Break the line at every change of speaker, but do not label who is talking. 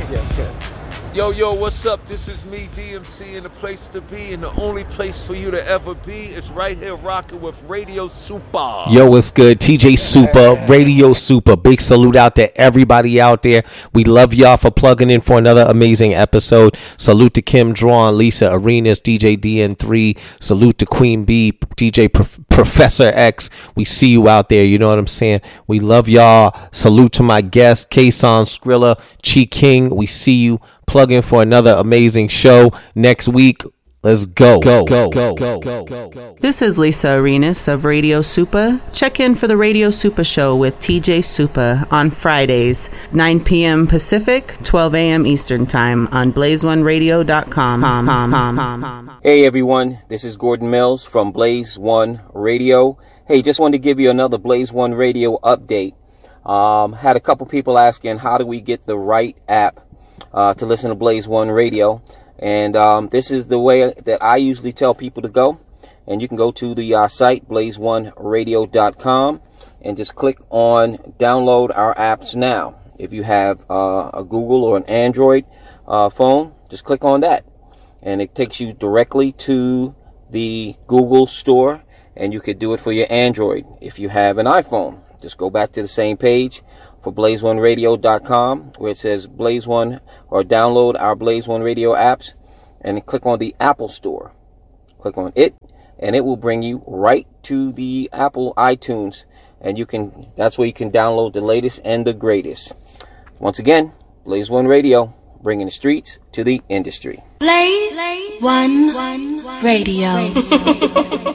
Yes, sir. Yo, what's up? This is me, DMC, and the place to be, and the only place for you to ever be is right here rocking with Radio Super.
Yo, what's good? TJ Super, Radio Super. Big salute out to everybody out there. We love y'all for plugging in for another amazing episode. Salute to Kim Drawn, Lisa Arenas, DJ DN3. Salute to Queen B, DJ Professor X. We see you out there. You know what I'm saying? We love y'all. Salute to my guest, Kason Skrilla, Chi King. We see you. Plug in for another amazing show next week. Let's go.
This is Lisa Arenas of Radio Super. Check in for the Radio Super Show with TJ Super on Fridays, 9 p.m. Pacific, 12 a.m. Eastern Time on blaze1radio.com.
Hey everyone, this is Gordon Mills from Blaze One Radio. Hey, just wanted to give you another Blaze One Radio update. Had a couple people asking how do we get the right app to listen to Blaze One Radio. And this is the way that I usually tell people to go. And you can go to the site, blaze1radio.com, and just click on download our apps now. If you have a Google or an Android phone, just click on that. And it takes you directly to the Google store, and you could do it for your Android. If you have an iPhone, just go back to the same page for blaze1radio.com where it says Blaze One, or download our Blaze One Radio apps, and then click on the Apple Store. Click on it, and it will bring you right to the Apple iTunes, and that's where you can download the latest and the greatest. Once again, Blaze One Radio, bringing the streets to the industry.
Blaze One Radio.